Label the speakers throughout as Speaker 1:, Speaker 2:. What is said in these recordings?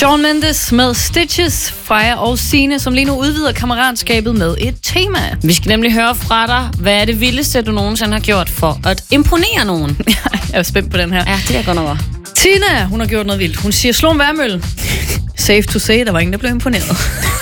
Speaker 1: Shawn Mendes med Stitches, Freja og Signe, som lige nu udvider kammeratskabet med et tema.
Speaker 2: Vi skal nemlig høre fra dig, hvad er det vildeste, du nogensinde har gjort for at imponere nogen?
Speaker 1: Jeg er spændt på den her.
Speaker 2: Ja, det er godt nok.
Speaker 1: Tina, hun har gjort noget vildt. Hun siger, slå en værmølle. Safe to say, der var ingen, der blev imponeret.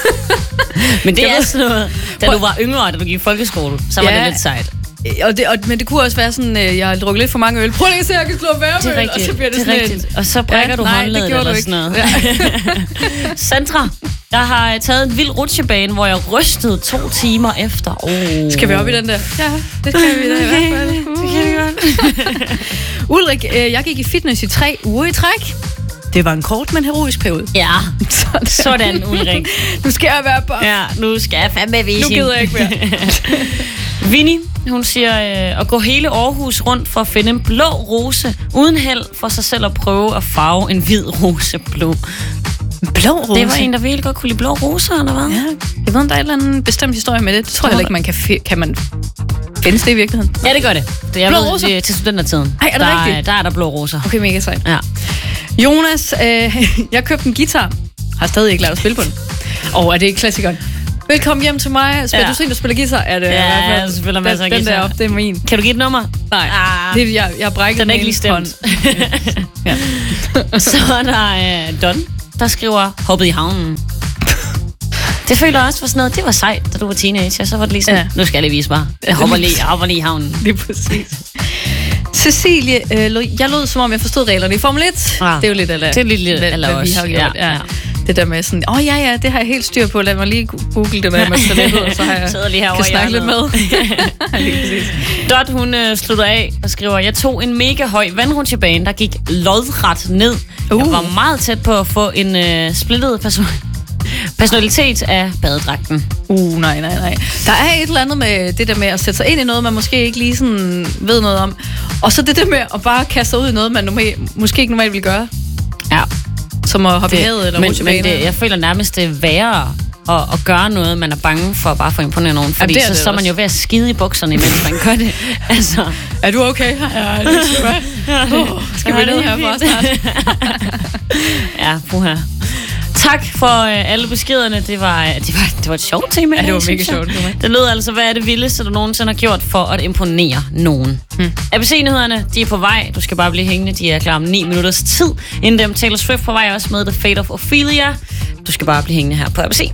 Speaker 2: Men det er sådan noget, da du var yngre, da du gik i folkeskole, så var det lidt sejt.
Speaker 1: Men det kunne også være sådan, jeg har drukket lidt for mange øl. Prøv lige at se, jeg kan slå værmølle.
Speaker 2: Og så bliver det sådan rigtigt. Og så brækker du håndledet eller sådan noget. Ja. Sandra, der har taget en vild rutsjebane, hvor jeg rystede 2 timer efter.
Speaker 1: Skal vi op i den der? Ja, det kan vi da i hvert fald.
Speaker 2: Det kan vi godt.
Speaker 1: Ulrik, jeg gik i fitness i 3 uger i træk. Det var en kort, men heroisk periode.
Speaker 2: Ja, sådan Ulrik.
Speaker 1: Nu skal jeg være på.
Speaker 2: Ja, nu skal jeg fandme vise.
Speaker 1: Nu gider jeg ikke mere.
Speaker 2: Vinnie, hun siger at gå hele Aarhus rundt for at finde en blå rose, uden held for sig selv at prøve at farve en hvid rose blå.
Speaker 1: Blå rose?
Speaker 2: Det var en, der virkelig godt kunne lide blå roser, eller hvad?
Speaker 1: Ja, jeg ved, om der er en eller anden bestemt historie med det. Det tror jeg ikke, man kan man findes det i virkeligheden?
Speaker 2: Ja, det gør det. Jeg
Speaker 1: blå
Speaker 2: ved,
Speaker 1: roser?
Speaker 2: Det til studentertiden.
Speaker 1: Ej, er det rigtigt?
Speaker 2: Der er der blå roser.
Speaker 1: Okay, mega sejt.
Speaker 2: Ja.
Speaker 1: Jonas, jeg købte en guitar. Har stadig ikke lært at spille på den. Og er det ikke klassikeren? Velkommen hjem til mig. Spiller du du spiller guitar? Er det
Speaker 2: jeg spiller masser af guitar.
Speaker 1: Den deroppe, det er min.
Speaker 2: Kan du give et nummer?
Speaker 1: Nej, det, jeg brækker den.
Speaker 2: Den er ikke lige stemt.
Speaker 1: Ja.
Speaker 2: Så er der Don, der skriver, hoppet i havnen. Det føler jeg også for sådan noget. Det var sejt, da du var teenager. Så var det lige sådan, nu skal jeg lige vise mig. Jeg hopper lige i havnen.
Speaker 1: Lige præcis. Cecilie, jeg lød som om jeg forstod reglerne i Formel 1. Det er jo lidt eller
Speaker 2: hvad
Speaker 1: vi har gjort. Ja. Det der med sådan, det har jeg helt styr på. Lad mig lige google det med skeletet, og så har jeg kan snakke lidt med.
Speaker 2: Dot, hun slutter af og skriver, jeg tog en mega høj vandrutsjebane, der gik lodret ned. Jeg var meget tæt på at få en splittet personalitet af badedragten.
Speaker 1: Nej. Der er et eller andet med det der med at sætte sig ind i noget, man måske ikke lige sådan ved noget om. Og så det der med at bare kaste sig ud i noget, man måske ikke normalt vil gøre.
Speaker 2: Ja.
Speaker 1: Som at hoppe i havet eller rutsjebane.
Speaker 2: Men jeg føler nærmest, det er værre at gøre noget, man er bange for bare for at imponere nogen. Fordi så er man jo ved at skide i bukserne, imens man gør det. Altså. Er du okay? Ja, skal vi ned herfra snart? Ja, puha. Tak for alle beskederne. Det var et sjovt tema.
Speaker 1: Ja, det var mega sjovt.
Speaker 2: Det lød altså, hvad er det vildeste, du nogensinde har gjort for at imponere nogen? ABC-nyhederne, de er på vej. Du skal bare blive hængende. De er klar om 9 minutters tid. Inden dem Taylor Swift på vej også med The Fate of Ophelia. Du skal bare blive hængende her på ABC.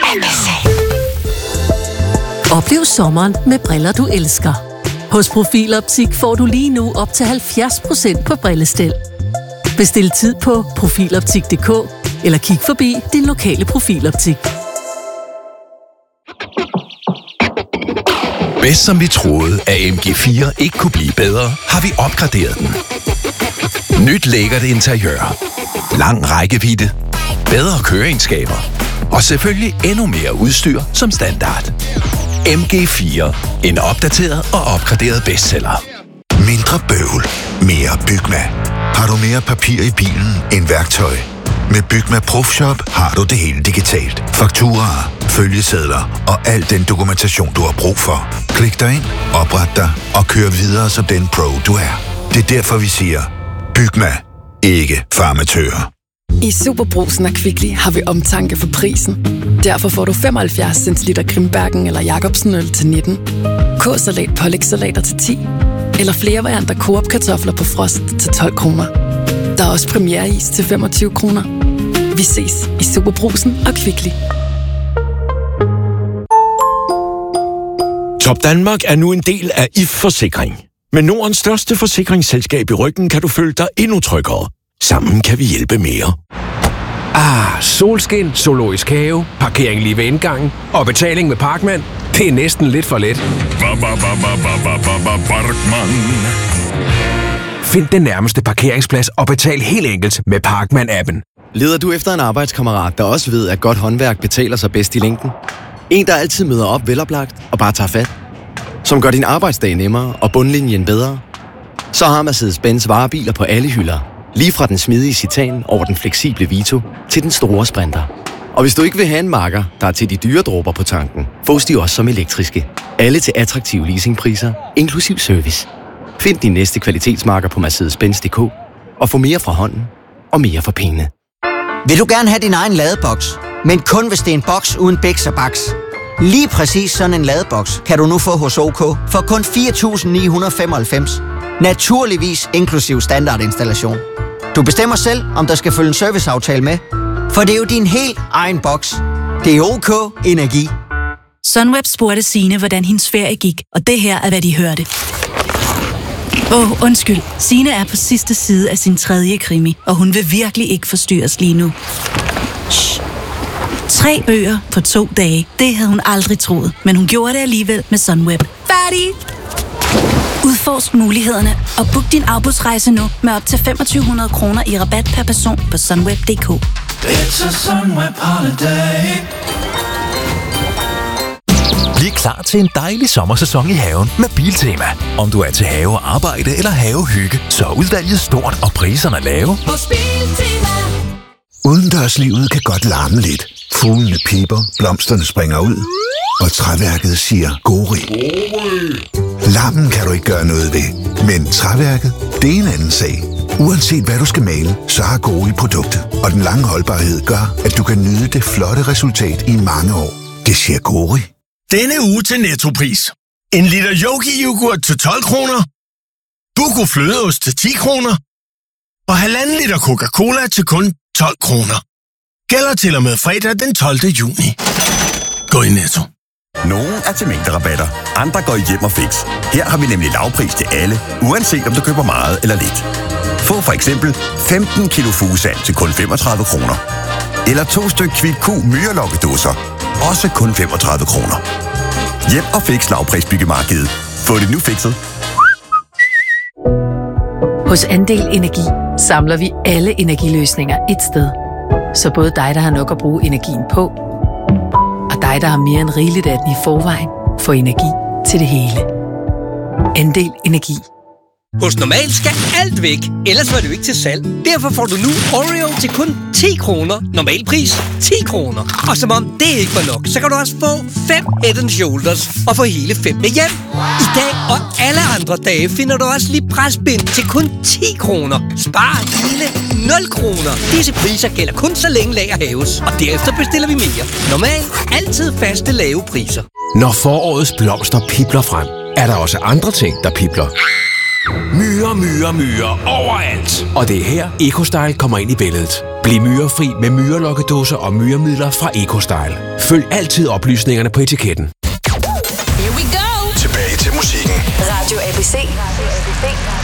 Speaker 3: Oplev sommeren med briller, du elsker. Hos Profiloptik får du lige nu op til 70% på brillestel. Bestil tid på profiloptik.dk eller kig forbi din lokale Profiloptik.
Speaker 4: Bedst som vi troede, at MG4 ikke kunne blive bedre, har vi opgraderet den. Nyt lækkert interiør, lang rækkevidde, bedre køreegenskaber og selvfølgelig endnu mere udstyr som standard. MG4, en opdateret og opgraderet bestseller.
Speaker 5: Mindre bøvl, mere Bygma. Har du mere papir i bilen end værktøj? Med Bygma Profshop har du det hele digitalt. Fakturaer, følgesedler og al den dokumentation, du har brug for. Klik dig ind, opret dig og kør videre som den pro, du er. Det er derfor, vi siger, Bygma, ikke farmatører.
Speaker 6: I Superbrugsen og Kvickly har vi omtanke for prisen. Derfor får du 75 centiliter Grimbergen eller Jacobsen øl til 19. K-salat, pålægssalater til 10. Eller flere varianter Coop-kartofler på frost til 12 kroner. Der er også premiereis til 25 kroner. Vi ses i Superbrugsen og Kvickly.
Speaker 7: Top Danmark er nu en del af IF Forsikring. Med Nordens største forsikringsselskab i ryggen kan du føle dig endnu tryggere. Sammen kan vi hjælpe mere.
Speaker 8: Solskin, zoologisk have, parkering lige ved indgangen og betaling med Parkman. Det er næsten lidt for let. Find den nærmeste parkeringsplads og betal helt enkelt med Parkman-appen.
Speaker 9: Leder du efter en arbejdskammerat, der også ved, at godt håndværk betaler sig bedst i længden? En, der altid møder op veloplagt og bare tager fat? Som gør din arbejdsdag nemmere og bundlinjen bedre? Så har Mercedes-Benz varebiler på alle hylder. Lige fra den smidige Citan over den fleksible Vito til den store Sprinter. Og hvis du ikke vil have en makker, der er til de dyre dråber på tanken, fås de også som elektriske. Alle til attraktive leasingpriser, inklusiv service. Find din næste kvalitetsmarker på Mercedes-Benz.dk og få mere fra hånden og mere for pengene.
Speaker 10: Vil du gerne have din egen ladeboks, men kun hvis det er en boks uden biks og baks? Lige præcis sådan en ladeboks kan du nu få hos OK for kun 4.995. Naturligvis inklusiv standardinstallation. Du bestemmer selv, om der skal følge en serviceaftale med, for det er jo din helt egen boks. Det er OK Energi.
Speaker 11: Sunweb spurgte Signe, hvordan hendes ferie gik, og det her er, hvad de hørte. Undskyld. Signe er på sidste side af sin 3. krimi, og hun vil virkelig ikke forstyrres lige nu. Shh. 3 bøger på 2 dage. Det havde hun aldrig troet, men hun gjorde det alligevel med Sunweb. Færdig! Udforsk mulighederne og book din afbudsrejse nu med op til 2.500 kroner i rabat per person på sunweb.dk.
Speaker 12: It's a Sunweb holiday.
Speaker 4: Bliv klar til en dejlig sommersæson i haven med Biltema. Om du er til have og arbejde eller havehygge, så er udvalget stort og priserne lave.
Speaker 12: Hos Biltema.
Speaker 5: Udendørslivet kan godt larme lidt. Fuglene piper, blomsterne springer ud, og træværket siger gori. Larmen kan du ikke gøre noget ved, men træværket, det er en anden sag. Uanset hvad du skal male, så har Gori produktet, og den lange holdbarhed gør, at du kan nyde det flotte resultat i mange år. Det siger Gori.
Speaker 13: Denne uge til Nettopris. En liter Yogi-yoghurt til 12 kroner. Buco flødeost til 10 kroner. Og 1,5 liter Coca-Cola til kun 12 kroner. Gælder til og med fredag den 12. juni. Gå i Netto.
Speaker 14: Nogle er til mængderabatter, andre går i hjem og fix. Her har vi nemlig lavpris til alle, uanset om du køber meget eller lidt. Få for eksempel 15 kilo fugesand til kun 35 kroner. Eller 2 styk Kvick myrelokkedåser, også kun 35 kroner. Hjem og fix lavprisbyggemarkedet. Få det nu fikset.
Speaker 3: Hos Andel Energi samler vi alle energiløsninger et sted. Så både dig, der har nok at bruge energien på, og dig, der har mere end rigeligt af den i forvejen, får energi til det hele. Andel Energi.
Speaker 15: Hos Normal skal alt væk, ellers var det jo ikke til salg. Derfor får du nu Oreo til kun 10 kroner. Normal pris 10 kroner. Og som om det ikke var nok, så kan du også få 5 Head & Shoulders og få hele 5 med hjem. I dag og alle andre dage finder du også lige presbind til kun 10 kroner. Spar hele 0 kroner. Disse priser gælder kun så længe lager hæves, og derefter bestiller vi mere. Normal. Altid faste lave priser.
Speaker 8: Når forårets blomster pibler frem, er der også andre ting, der pibler. Myrer overalt. Og det er her EcoStyle kommer ind i billedet. Bliv myrefri med myrelokkedåser og myremidler fra EcoStyle. Følg altid oplysningerne på etiketten.
Speaker 12: Here we go.
Speaker 5: Tilbage til musikken.
Speaker 12: Radio ABC.